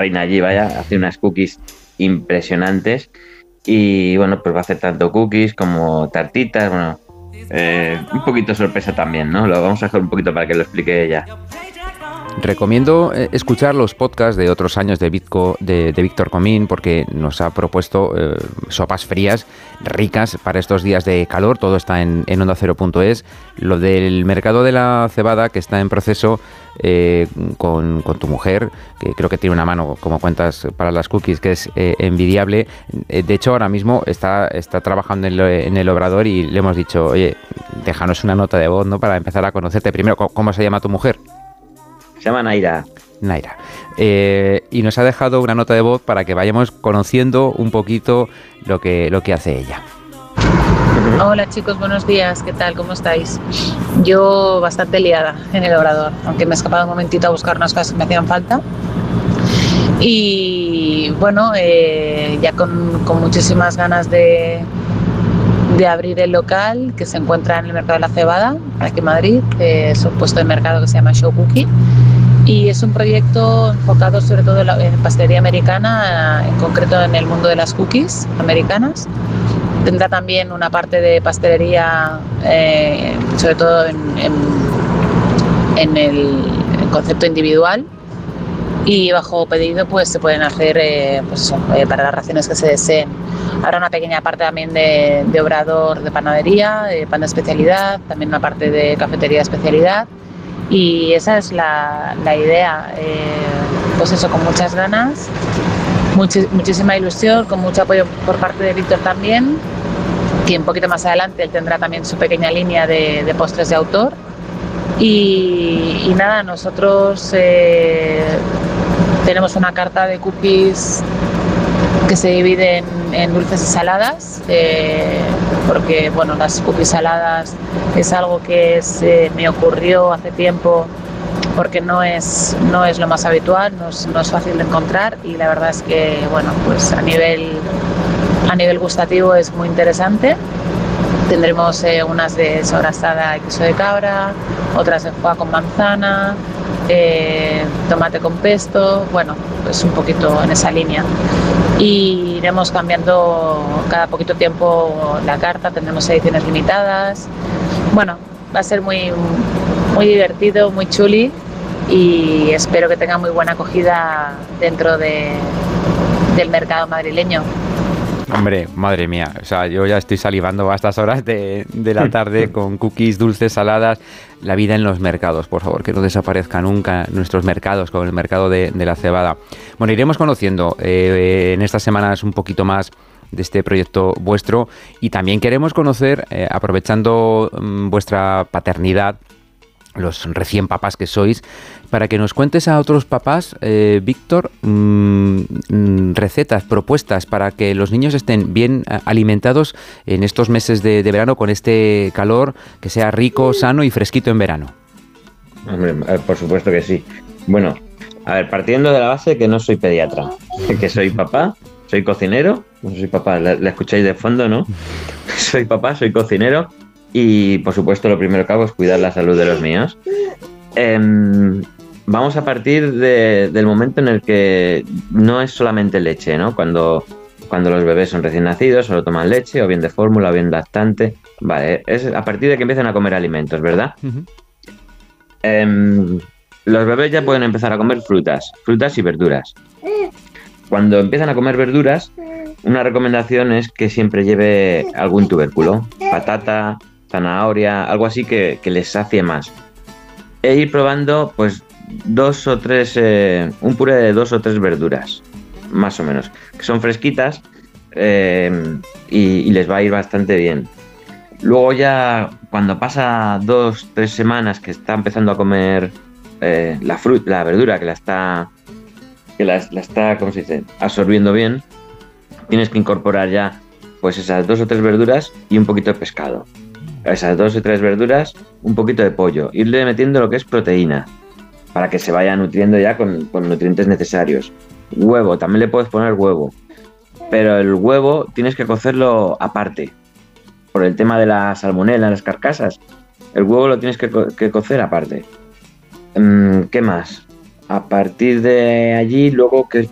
reina allí, vaya, hace unas cookies impresionantes. Y bueno, pues va a hacer tanto cookies como tartitas, bueno, un poquito sorpresa también, ¿no? Lo vamos a dejar un poquito para que lo explique ella. Recomiendo escuchar los podcasts de otros años de Víctor Comín, porque nos ha propuesto sopas frías ricas para estos días de calor. Todo está en ondacero.es. Lo del mercado de la cebada, que está en proceso con tu mujer, que creo que tiene una mano, como cuentas, para las cookies, que es envidiable. De hecho, ahora mismo está trabajando en el obrador y le hemos dicho, oye, déjanos una nota de voz, ¿no?, para empezar a conocerte. Primero, ¿cómo se llama tu mujer? Se llama Naira. Y nos ha dejado una nota de voz para que vayamos conociendo un poquito lo que hace ella. Hola chicos, buenos días, ¿qué tal? ¿Cómo estáis? Yo bastante liada en el obrador, aunque me he escapado un momentito a buscar unas cosas que me hacían falta. Y bueno, ya con muchísimas ganas de abrir el local, que se encuentra en el Mercado de la Cebada, aquí en Madrid. Es un puesto de mercado que se llama Show Cookie. Y es un proyecto enfocado sobre todo en pastelería americana, en concreto en el mundo de las cookies americanas. Tendrá también una parte de pastelería, sobre todo en el concepto individual. Y bajo pedido pues se pueden hacer para las raciones que se deseen. Habrá una pequeña parte también de obrador de panadería, de pan de especialidad, también una parte de cafetería de especialidad. Y esa es la idea, pues eso, con muchas ganas, muchísima ilusión, con mucho apoyo por parte de Víctor también, que un poquito más adelante él tendrá también su pequeña línea de postres de autor. Y nada, nosotros tenemos una carta de cookies que se divide en dulces y saladas, porque bueno, las cookies saladas es algo que me ocurrió hace tiempo, porque no es lo más habitual, no es fácil de encontrar, y la verdad es que bueno, pues a nivel gustativo es muy interesante. Tendremos unas de sobrasada y queso de cabra, otras de foie con manzana, tomate con pesto, bueno, pues un poquito en esa línea. Y iremos cambiando cada poquito tiempo la carta, tendremos ediciones limitadas. Bueno, va a ser muy, muy divertido, muy chuli, y espero que tenga muy buena acogida dentro del mercado madrileño. Hombre, madre mía, o sea, yo ya estoy salivando a estas horas de la tarde con cookies, dulces, saladas. La vida en los mercados, por favor, que no desaparezca nunca nuestros mercados, como el mercado de la cebada. Bueno, iremos conociendo en estas semanas un poquito más de este proyecto vuestro, y también queremos conocer, aprovechando vuestra paternidad, los recién papás que sois, para que nos cuentes a otros papás, Víctor, recetas, propuestas para que los niños estén bien alimentados en estos meses de verano, con este calor, que sea rico, sano y fresquito en verano. Hombre, por supuesto que sí. Bueno, a ver, partiendo de la base que no soy pediatra, que soy papá, soy cocinero, no soy papá, la escucháis de fondo, ¿no? Soy papá, soy cocinero. Y, por supuesto, lo primero que hago es cuidar la salud de los míos. Vamos a partir del momento en el que no es solamente leche, ¿no? Cuando los bebés son recién nacidos, solo toman leche, o bien de fórmula, o bien lactante. Vale, es a partir de que empiezan a comer alimentos, ¿verdad? Uh-huh. Los bebés ya pueden empezar a comer frutas y verduras. Cuando empiezan a comer verduras, una recomendación es que siempre lleve algún tubérculo, patata, zanahoria, algo así que les sacie más. E ir probando pues un puré de 2 o 3 verduras, más o menos, que son fresquitas, y les va a ir bastante bien. Luego ya cuando pasa 2-3 semanas que está empezando a comer la verdura, que la está ¿cómo se dice?, absorbiendo bien, tienes que incorporar ya pues esas 2 o 3 verduras y un poquito de pescado. Esas 2 o 3 verduras, un poquito de pollo, irle metiendo lo que es proteína para que se vaya nutriendo ya con nutrientes necesarios. Huevo, también le puedes poner huevo, pero el huevo tienes que cocerlo aparte por el tema de la salmonela en las carcasas. El huevo lo tienes que cocer aparte. ¿Qué más? A partir de allí, luego, ¿qué